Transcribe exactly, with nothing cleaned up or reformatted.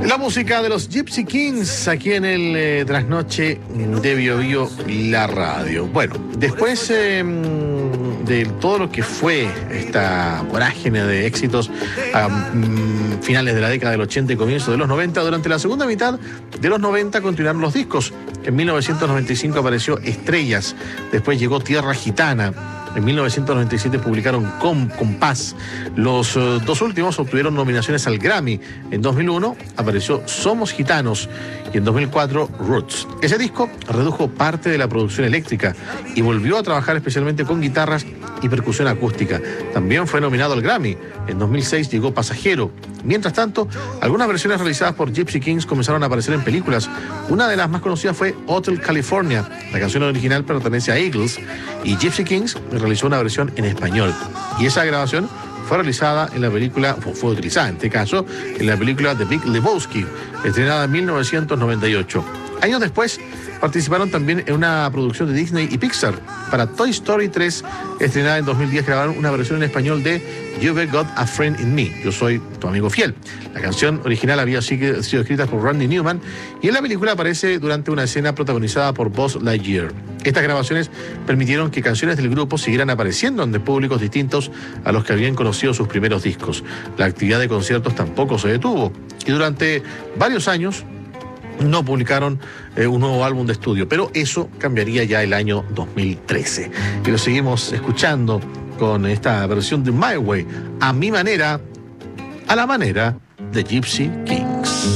La música de los Gypsy Kings aquí en el eh, trasnoche de Bio Bio, la radio. Bueno, después eh, de todo lo que fue esta vorágine de éxitos a um, finales de la década del ochenta y comienzos de los noventa, durante la segunda mitad de los noventa continuaron los discos. En mil novecientos noventa y cinco apareció Estrellas, después llegó Tierra Gitana. En mil novecientos noventa y siete publicaron Com, Compás. Los uh, dos últimos obtuvieron nominaciones al Grammy. En dos mil uno apareció Somos Gitanos y en dos mil cuatro Roots. Ese disco redujo parte de la producción eléctrica y volvió a trabajar especialmente con guitarras y percusión acústica. También fue nominado al Grammy. En dos mil seis llegó Pasajero. Mientras tanto, algunas versiones realizadas por Gypsy Kings comenzaron a aparecer en películas. Una de las más conocidas fue Hotel California. La canción original pertenece a Eagles y Gypsy Kings realizó una versión en español. Y esa grabación fue realizada en la película, fue utilizada en este caso, en la película The Big Lebowski, estrenada en mil novecientos noventa y ocho. Años después, participaron también en una producción de Disney y Pixar. Para Toy Story tres, estrenada en dos mil diez, grabaron una versión en español de You've Got a Friend in Me, Yo Soy Tu Amigo Fiel. La canción original había sido escrita por Randy Newman y en la película aparece durante una escena protagonizada por Buzz Lightyear. Estas grabaciones permitieron que canciones del grupo siguieran apareciendo ante públicos distintos a los que habían conocido sus primeros discos. La actividad de conciertos tampoco se detuvo y durante varios años no publicaron eh, un nuevo álbum de estudio, pero eso cambiaría ya el año dos mil trece. Y lo seguimos escuchando con esta versión de My Way, a mi manera, a la manera de Gypsy King.